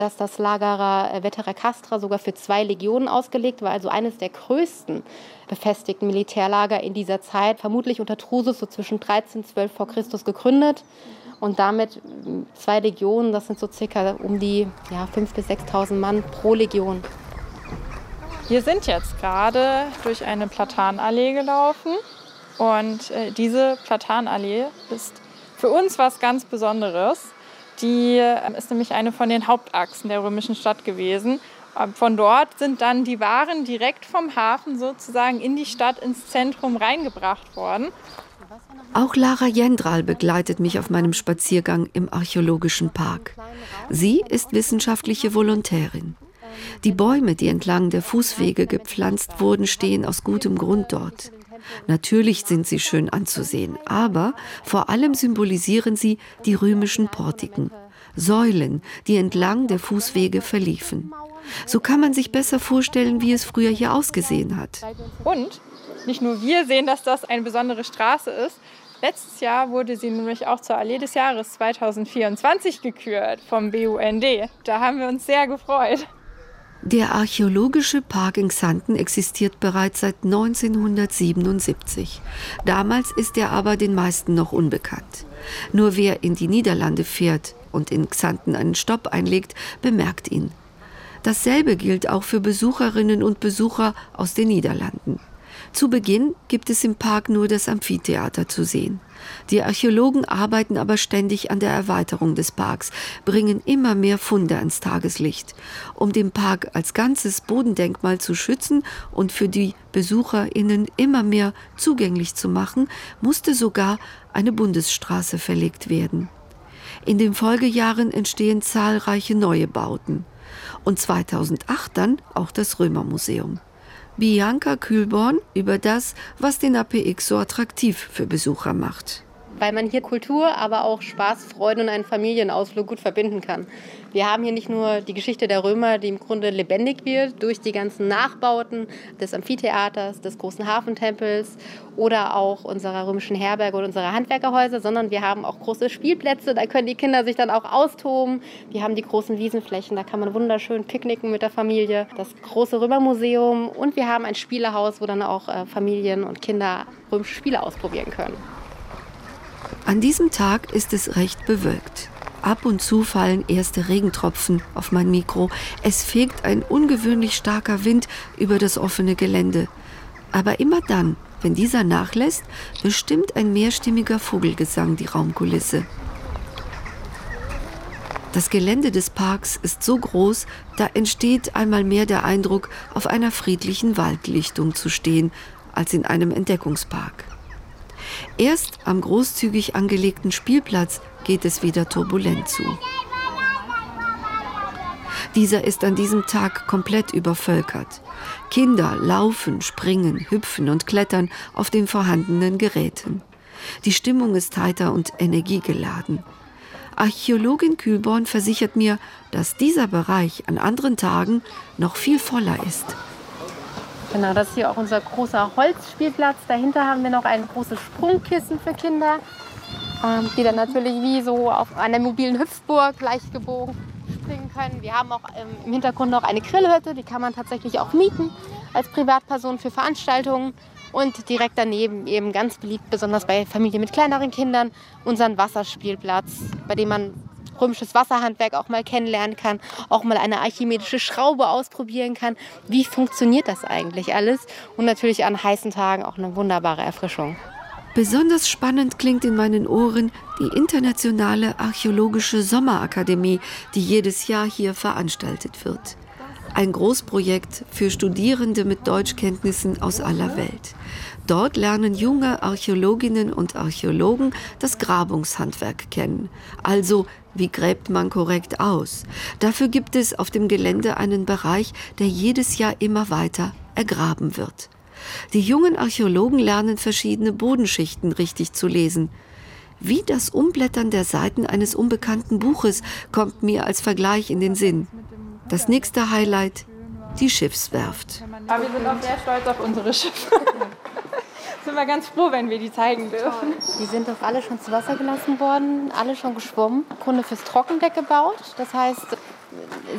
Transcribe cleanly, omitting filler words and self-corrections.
dass das Lager Vetera Castra sogar für 2 Legionen ausgelegt war, also eines der größten befestigten Militärlager in dieser Zeit, vermutlich unter Drusus so zwischen 13 und 12 vor Christus gegründet. Und damit 2 Legionen, das sind so circa um die 5.000 bis 6.000 Mann pro Legion. Wir sind jetzt gerade durch eine Platanallee gelaufen und diese Platanallee ist für uns was ganz Besonderes. Die ist nämlich eine von den Hauptachsen der römischen Stadt gewesen. Von dort sind dann die Waren direkt vom Hafen sozusagen in die Stadt, ins Zentrum reingebracht worden. Auch Lara Jendral begleitet mich auf meinem Spaziergang im archäologischen Park. Sie ist wissenschaftliche Volontärin. Die Bäume, die entlang der Fußwege gepflanzt wurden, stehen aus gutem Grund dort. Natürlich sind sie schön anzusehen, aber vor allem symbolisieren sie die römischen Portiken, Säulen, die entlang der Fußwege verliefen. So kann man sich besser vorstellen, wie es früher hier ausgesehen hat. Und nicht nur wir sehen, dass das eine besondere Straße ist. Letztes Jahr wurde sie nämlich auch zur Allee des Jahres 2024 gekürt vom BUND. Da haben wir uns sehr gefreut. Der archäologische Park in Xanten existiert bereits seit 1977. Damals ist er aber den meisten noch unbekannt. Nur wer in die Niederlande fährt und in Xanten einen Stopp einlegt, bemerkt ihn. Dasselbe gilt auch für Besucherinnen und Besucher aus den Niederlanden. Zu Beginn gibt es im Park nur das Amphitheater zu sehen. Die Archäologen arbeiten aber ständig an der Erweiterung des Parks, bringen immer mehr Funde ans Tageslicht. Um den Park als ganzes Bodendenkmal zu schützen und für die BesucherInnen immer mehr zugänglich zu machen, musste sogar eine Bundesstraße verlegt werden. In den Folgejahren entstehen zahlreiche neue Bauten. Und 2008 dann auch das Römermuseum. Bianca Kühlborn über das, was den APX so attraktiv für Besucher macht. Weil man hier Kultur, aber auch Spaß, Freude und einen Familienausflug gut verbinden kann. Wir haben hier nicht nur die Geschichte der Römer, die im Grunde lebendig wird durch die ganzen Nachbauten des Amphitheaters, des großen Hafentempels oder auch unserer römischen Herberge oder unserer Handwerkerhäuser, sondern wir haben auch große Spielplätze, da können die Kinder sich dann auch austoben. Wir haben die großen Wiesenflächen, da kann man wunderschön picknicken mit der Familie. Das große Römermuseum und wir haben ein Spielehaus, wo dann auch Familien und Kinder römische Spiele ausprobieren können. An diesem Tag ist es recht bewölkt. Ab und zu fallen erste Regentropfen auf mein Mikro. Es fegt ein ungewöhnlich starker Wind über das offene Gelände. Aber immer dann, wenn dieser nachlässt, bestimmt ein mehrstimmiger Vogelgesang die Raumkulisse. Das Gelände des Parks ist so groß, da entsteht einmal mehr der Eindruck, auf einer friedlichen Waldlichtung zu stehen, als in einem Entdeckungspark. Erst am großzügig angelegten Spielplatz geht es wieder turbulent zu. Dieser ist an diesem Tag komplett übervölkert. Kinder laufen, springen, hüpfen und klettern auf den vorhandenen Geräten. Die Stimmung ist heiter und energiegeladen. Archäologin Kühlborn versichert mir, dass dieser Bereich an anderen Tagen noch viel voller ist. Genau, das ist hier auch unser großer Holzspielplatz. Dahinter haben wir noch ein großes Sprungkissen für Kinder, die dann natürlich wie so auf einer mobilen Hüpfburg leicht gebogen springen können. Wir haben auch im Hintergrund noch eine Grillhütte, die kann man tatsächlich auch mieten als Privatperson für Veranstaltungen. Und direkt daneben eben ganz beliebt, besonders bei Familien mit kleineren Kindern, unseren Wasserspielplatz, bei dem man römisches Wasserhandwerk auch mal kennenlernen kann, auch mal eine archimedische Schraube ausprobieren kann. Wie funktioniert das eigentlich alles? Und natürlich an heißen Tagen auch eine wunderbare Erfrischung. Besonders spannend klingt in meinen Ohren die internationale archäologische Sommerakademie, die jedes Jahr hier veranstaltet wird. Ein Großprojekt für Studierende mit Deutschkenntnissen aus aller Welt. Dort lernen junge Archäologinnen und Archäologen das Grabungshandwerk kennen. Also, wie gräbt man korrekt aus? Dafür gibt es auf dem Gelände einen Bereich, der jedes Jahr immer weiter ergraben wird. Die jungen Archäologen lernen verschiedene Bodenschichten richtig zu lesen. Wie das Umblättern der Seiten eines unbekannten Buches kommt mir als Vergleich in den Sinn. Das nächste Highlight, die Schiffswerft. Aber wir sind auch sehr stolz auf unsere Schiffe. Sind wir ganz froh, wenn wir die zeigen dürfen. Die sind doch alle schon zu Wasser gelassen worden, alle schon geschwommen. Im Grunde fürs Trockendeck gebaut. Das heißt,